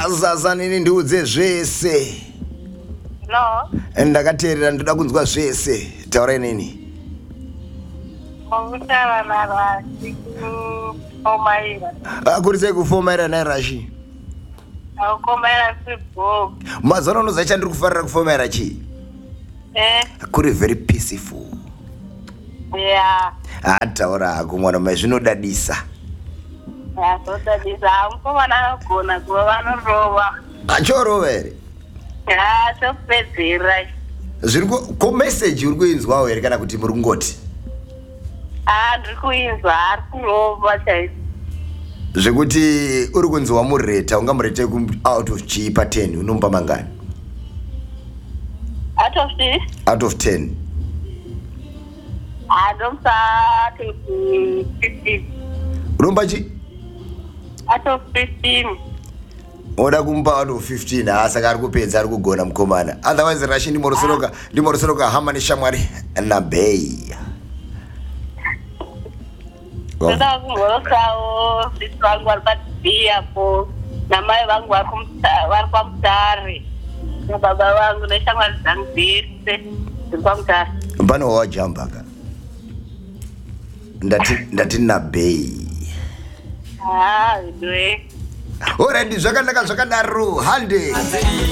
zaza nini ndiudze zvese. No. Ndakateerera ndoda kunzwa zvese. Taura nini? Mukutara naRashi kufomaira. Kuri sei kufomaira naRashi? Kufomaira sibho. Mazano unozacha ndiri kufarira kufomaira chi? Kuri very peaceful. Yeah. Taura hako mwana mai zvinodadisa. Zvodadisa. Mukomana anogona kuva vanorova. Achorova here? Topedzera. Ko message uri kuinzwawo here kana kuti muri kungoti? Ndiri kuinzwa ari kurova chaizvo. Zvekuti uri kunzwa mureta ungamurete out of chi pa 10 unomba mangani? Out of 10? Out of 10. Ndomsa 15. Unomba chi? Out of 15. Oda kumpa out of 15 asaka ari kupedza ari kugona mukomana. Otherwise Rashi ndimorosoroka hama neshamwari na bay. Ndoda kungorosawo sisi vangu vari padhiyapo namai vangu vari pamutare nababa vangu neshamwari dzangu dzese dziri pamutare. Mbano wawajambaka ndati na bay. Idwe. Alright, zvakanaka zvakadaro hande.